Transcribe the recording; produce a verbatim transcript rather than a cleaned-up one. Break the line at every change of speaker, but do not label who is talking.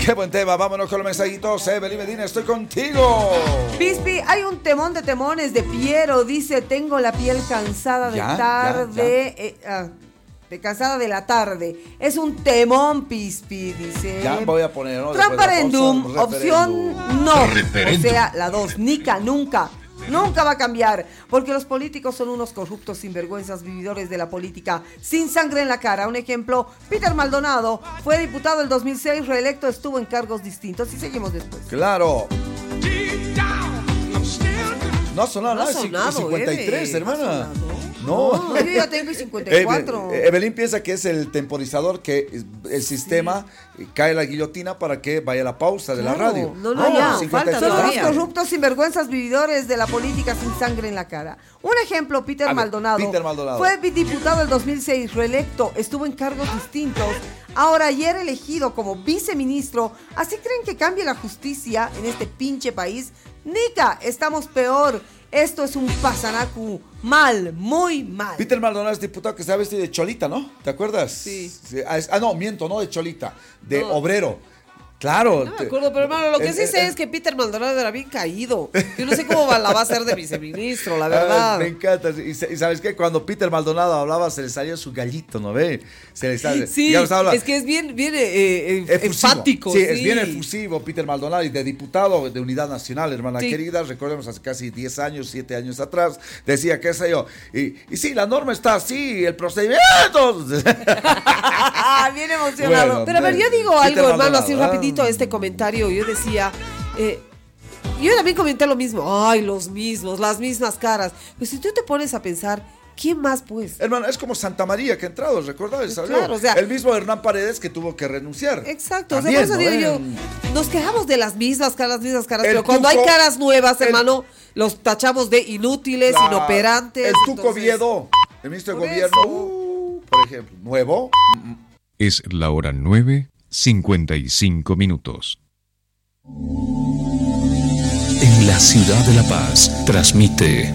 Qué buen tema, vámonos con los mensajitos. Evelyn Medina, estoy contigo.
Pispi, hay un temón de temones de Piero. Dice, tengo la piel cansada de
Ya,
tarde.
ya, ya.
Eh, ah, de cansada de la tarde. Es un temón, Pispi, dice.
Ya voy a poner, ¿no?
Tramparendum, opción no.
Referéndum.
O sea, la dos, nica, nunca. Nunca va a cambiar, porque los políticos son unos corruptos sinvergüenzas vividores de la política, sin sangre en la cara. Un ejemplo, Peter Maldonado fue diputado el dos mil seis, reelecto, estuvo en cargos distintos y seguimos después.
Claro. No ha sonado
No ha
nada,
sonado,
cincuenta y tres,
Eve,
hermana.
no ha sonado.
No.
No, yo ya tengo cincuenta y cuatro.
Eve- Evelyn piensa que es el temporizador, que el sistema cae la guillotina para que vaya la pausa de la
Claro.
radio.
No, no, ya,
cincuenta y tres.
falta Son unos
todavía.
corruptos sinvergüenzas vividores de la política sin sangre en la cara. Un ejemplo, Peter,
A ver,
Maldonado,
Peter Maldonado.
fue diputado el dos mil seis, reelecto, estuvo en cargos distintos. Ahora ayer elegido como viceministro. ¿Así creen que cambie la justicia en este pinche país? Nica, estamos peor. Esto es un pasanacu mal, muy mal.
Peter Maldonado es diputado que se ha vestido de cholita, ¿no? ¿Te acuerdas?
Sí.
Ah, es- ah, no, miento, no de cholita, de
No.
obrero. Claro.
No me acuerdo, pero hermano, lo que
el-
sí sé
el-
es que Peter Maldonado era bien caído. Yo no sé cómo va- la va a hacer de viceministro, la
Ah,
verdad.
me encanta. Y, sa- y sabes qué, cuando Peter Maldonado hablaba se le salía su gallito, ¿no ve? Se le sale.
Sí,
digamos, habla-
es que es bien, bien eh, eh,
efusivo.
enfático.
Sí, es bien efusivo Peter Maldonado, y de diputado de Unidad Nacional, hermana
Sí.
querida, recordemos hace casi diez años, siete años atrás, decía, qué sé yo, y, y sí, la norma está así, el procedimiento.
Bien emocionado.
Bueno,
Pero a ver, yo digo
Peter
algo, hermano,
Maldonado,
así
¿ah?
rapidito, este comentario. Yo decía, eh, yo también comenté lo mismo. Ay, los mismos, las mismas caras. Pues si tú te pones a pensar, ¿quién más pues?
Hermano, es como Santa María que ha entrado, ¿recuerdas? Salió.
Claro, o sea-
el mismo Hernán Paredes que tuvo que renunciar.
Exacto, o sea,
También,
por eso
¿no?
digo yo,
En-
nos quejamos de las mismas caras, las mismas caras,
El
pero cuando hay
Tuco-
caras nuevas,
el-
hermano, los tachamos de inútiles,
La-
inoperantes.
El Tuco
entonces-
Viedo, el ministro de
Por
gobierno,
eso.
uh, por ejemplo, nuevo.
Es la hora nueve, cincuenta y cinco minutos.
En la ciudad de La Paz, transmite